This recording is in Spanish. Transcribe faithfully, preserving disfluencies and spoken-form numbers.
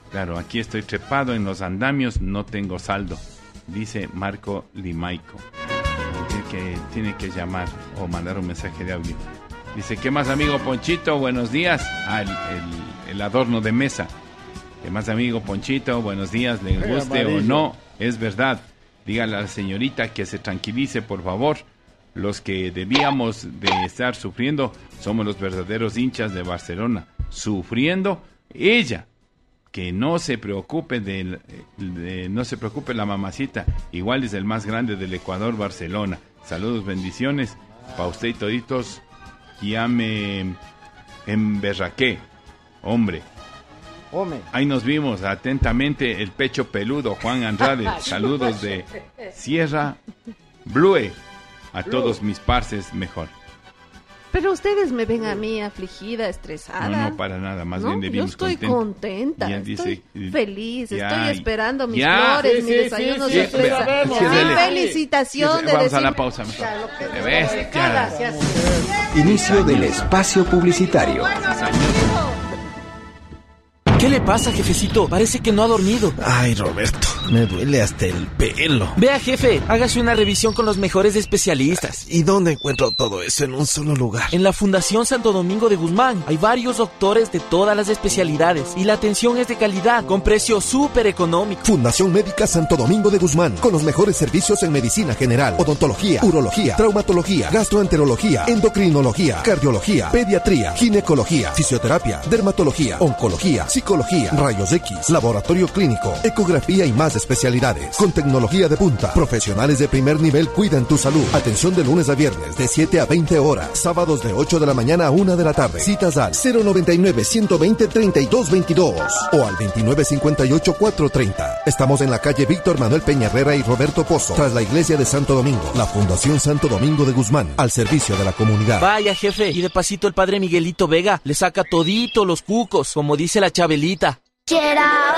Claro, aquí estoy trepado en los andamios, no tengo saldo, dice Marco Limaico. Que tiene que llamar o mandar un mensaje de audio. Dice, ¿qué más, amigo Ponchito? Buenos días. Ah, el, el, el adorno de mesa. ¿Qué más, amigo Ponchito? Buenos días, le guste o no, es verdad. Dígale a la señorita que se tranquilice, por favor. Los que debíamos de estar sufriendo somos los verdaderos hinchas de Barcelona. Sufriendo ella. Que no se preocupe de, de no se preocupe la mamacita. Igual es el más grande del Ecuador, Barcelona. Saludos, bendiciones para usted y toditos. Ya me emberraqué, hombre. Hombre. Ahí nos vimos atentamente, el pecho peludo, Juan Andrade. Saludos de Sierra Blue. A Blue. Todos mis parces, mejor. Pero ustedes me ven a mí afligida, estresada. No, no, para nada, más ¿No? bien debimos Yo estoy contenta, Ya estoy dice, feliz, ya, estoy esperando mis ya. flores, Sí, mi sí, desayuno sí, de sí, fresa. sabemos. Mi Sí, dale. felicitación Sí, de vamos decir... a la pausa mejor. ¿Te ves? Ya. Gracias. Inicio del espacio publicitario. ¿Qué le pasa, jefecito? Parece que no ha dormido. Ay, Roberto, me duele hasta el pelo. Vea, jefe, hágase una revisión con los mejores especialistas. ¿Y dónde encuentro todo eso en un solo lugar? En la Fundación Santo Domingo de Guzmán hay varios doctores de todas las especialidades y la atención es de calidad, con precio súper económico. Fundación Médica Santo Domingo de Guzmán, con los mejores servicios en medicina general, odontología, urología, traumatología, gastroenterología, endocrinología, cardiología, pediatría, ginecología, fisioterapia, dermatología, oncología, psicología, rayos X, laboratorio clínico, ecografía y más especialidades. Con tecnología de punta, profesionales de primer nivel cuidan tu salud. Atención de lunes a viernes de siete a veinte horas, sábados de ocho de la mañana a una de la tarde. Citas al cero noventa y nueve, ciento veinte, treinta y dos veintidós o al veintinueve cincuenta y ocho, cuatrocientos treinta. Estamos en la calle Víctor Manuel Peña Herrera y Roberto Pozo, tras la iglesia de Santo Domingo. La Fundación Santo Domingo de Guzmán, al servicio de la comunidad. Vaya, jefe, y de pasito el padre Miguelito Vega le saca todito los cucos, como dice la Chabelita. Quiero